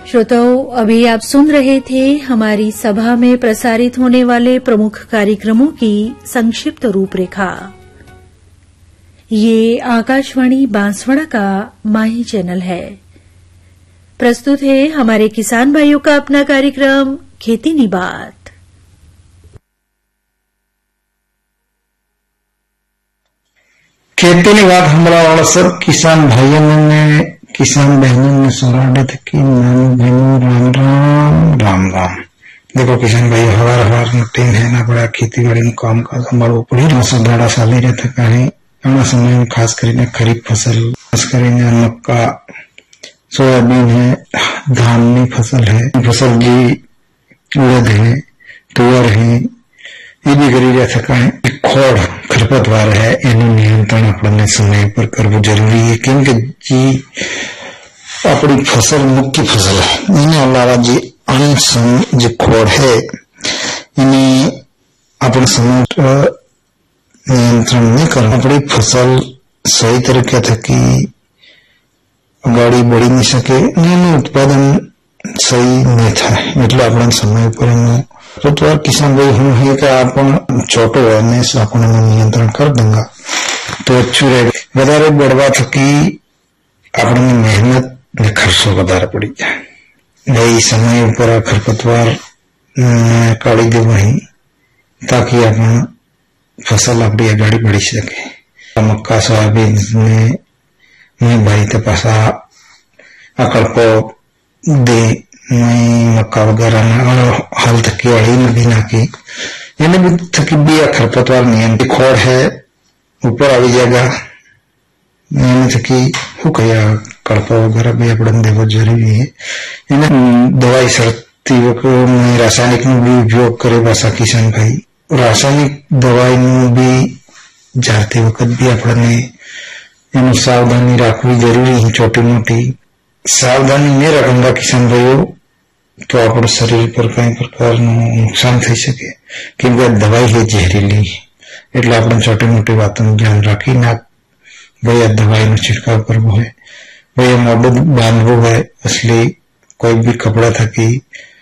श्रोताओं, अभी आप सुन रहे थे हमारी सभा में प्रसारित होने वाले प्रमुख कार्यक्रमों की संक्षिप्त रूपरेखा। ये आकाशवाणी बांसवाड़ा का माही चैनल है। प्रस्तुत है हमारे किसान भाइयों का अपना कार्यक्रम खेती नी बात। खेती नी बात हमारा वाला सब किसान भाइयों ने किसान बहनों ने सोराडे थे कि नाम बहनों राम राम राम राम। देखो किसान भाई हवार टीम है ना बड़ा खेती बाड़ी में काम का संभालो पड़ी मौसम बड़ा साली रहता कहीं आना समय में खास करके खरीफ फसल खास करके मक्का सोयाबीन है धान की फसल है फसल जी उड़द है तुअर है ये भी करी जा सका है। खोड़ खरपतवार है इन्हें नियंत्रण अपने समय पर करना जरूरी है क्योंकि जी अपनी फसल मुख्य फसल है इन्हें अलावा जी अन्य जो खोड़ है इन्हें अपने समय नियंत्रण नहीं करना अपनी फसल सही तरीके से कि गाड़ी बढ़ी नहीं सके नहीं उत्पादन सही नहीं था એટલે આપણે સમય પર तो किसान भाई हूँ है कि आप छोटो है अपने नियंत्रण कर दूंगा तो अच्छी रहेगा વધારે बढ़वा थकी अपने मेहनत ने खर्चो વધારે पड़ी जाए भाई समय पर खरपतवार काढ़ी दे वही ताकि अपन फसल अपनी आगाड़ी बढ़ी सके। मक्का सोयाबीन में भाई तो पासा अकड़ को दे मक्का वगैरह हल थकी अड़ी नदी ना की इन्हें भी थकी भी खरपतवार नियंत्रित खोड़ है ऊपर आ जाएगा थकी हुकया कड़पा वगैरह भी अपने देखो जरूरी है। इन्हें दवाई सरती में रासायनिक में भी उपयोग करे बसा किसान भाई रासायनिक दवाई में भी जाते वक्त भी अपने इन सावधानी रखनी जरूरी है। छोटी मोटी सावधानी नहीं रखूंगा किसान भाइयों तो अपने शरीर पर कई प्रकार नुकसान थी सके क्योंकि दवाई है जहरीली એટલે આપણે छोटी मोटी बातों में ध्यान रखी ना भाई दवाई नो छिड़काव करवो है भाई मोढुं बांधवुं है असली कोई भी कपड़ा थकी